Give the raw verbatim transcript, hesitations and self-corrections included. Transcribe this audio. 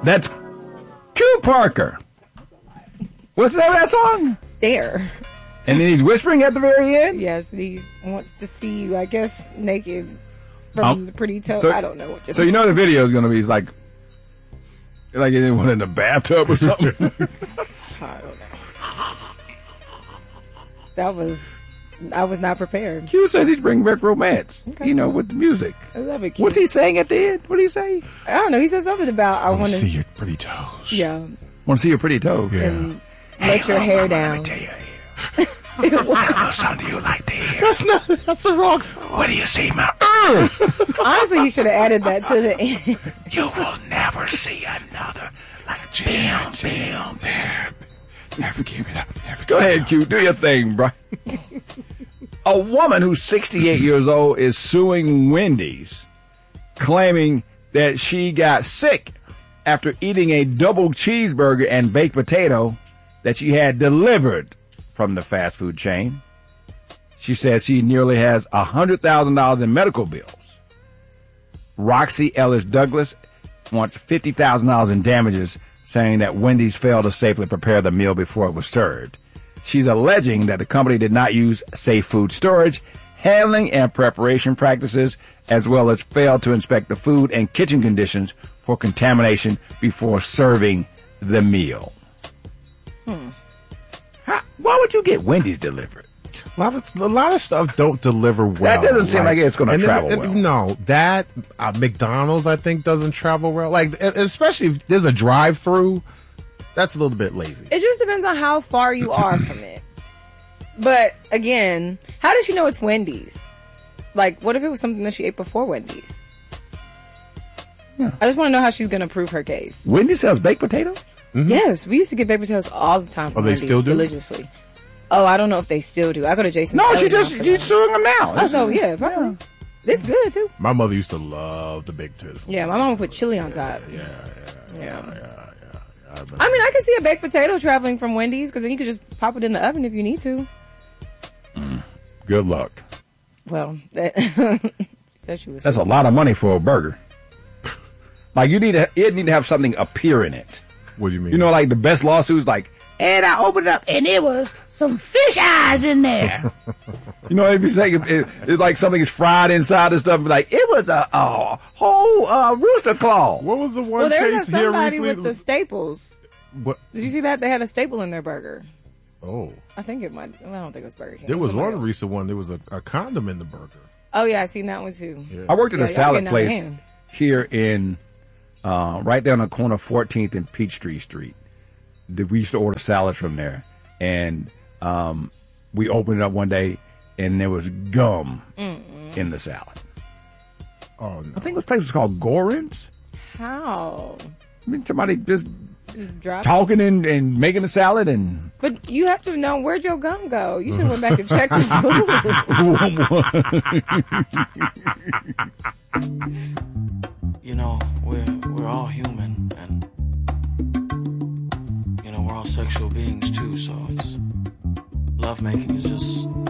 That's Q Parker. What's the name of that song? Stare. And then he's whispering at the very end? Yes, he wants to see you, I guess, naked from Um, the pretty toe. so- I don't know what to So you know the video is going to be, he's like, like anyone in the bathtub or something. I don't know. That was, I was not prepared. Q says he's bringing back romance, Okay. you know, with the music. I love it. Q. What's he saying at the end? What did he say? I don't know. He said something about I I want want to see to, your pretty toes. yeah, Want to see your pretty toes? Yeah. and let your hair down. Tell you, I know something you like to hear. That's not. That's the wrong song. What do you see, my? Honestly, you should have added that to the end. You will never see another like bam, bam, bam. Never gave it up. Never Go gave it ahead, up. Q. Do your thing, bro. A woman who's sixty-eight years old is suing Wendy's, claiming that she got sick after eating a double cheeseburger and baked potato that she had delivered from the fast food chain. She says she nearly has one hundred thousand dollars in medical bills. Roxy Ellis Douglas wants fifty thousand dollars in damages, saying that Wendy's failed to safely prepare the meal before it was served. She's alleging that the company did not use safe food storage, handling, and preparation practices, as well as failed to inspect the food and kitchen conditions for contamination before serving the meal. Hmm. How, why would you get Wendy's delivered? A lot of a lot of stuff don't deliver well. That doesn't seem like it's gonna and then- travel and- well. No, that uh, McDonald's I think doesn't travel well. Like e- especially if there's a drive-through, that's a little bit lazy. It just depends on how far you are from it. But again, how does she know it's Wendy's? Like, what if it was something that she ate before Wendy's? Yeah. I just want to know how she's going to prove her case. Wendy's sells baked potatoes? Yes, we used to get baked potatoes all the time. From Oh, they Wendy's, still do? Religiously. Oh, I don't know if they still do. I go to Jason. No, she Kelly just now for she's that. suing them now. Oh, so yeah, probably. It's good too. My mother used to love the baked potatoes. Yeah, my mom would put chili on top. Yeah, yeah, Yeah. yeah, yeah. I remember. I mean, I can see a baked potato traveling from Wendy's because then you could just pop it in the oven if you need to. Good luck. Well, that said she was. That's a lot of money for a burger. Like you need to, it need to have something appear in it. What do you mean? You know, like the best lawsuits, like, and I opened it up and it was some fish eyes in there. You know, if you say it, it, it's like something is fried inside and stuff, like it was a, a whole uh, rooster claw. what was the one well, there was case here somebody recently? with the staples. What? Did you see that? They had a staple in their burger. Oh, I think it might. Well, I don't think it was Burger King. there It was somebody one else. recent one. There was a, a condom in the burger. Oh yeah, I seen that one too. Yeah. I worked at Yeah, a y'all salad getting out of place hand. here in, uh, right down the corner of fourteenth and Peachtree Street. The- We used to order salads from there, and um, we opened it up one day, and there was gum in the salad. Oh no. I think this place was called Gorin's. How? I mean, somebody just Drop. talking and, and making a salad and But you have to know where'd your gum go. You should have went back and checked the food. You know, we're we're all human, and you know we're all sexual beings too. So it's lovemaking is just